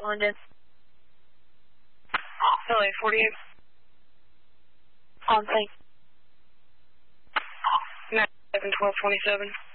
London. LA 48. On thing. Matt 7 1227.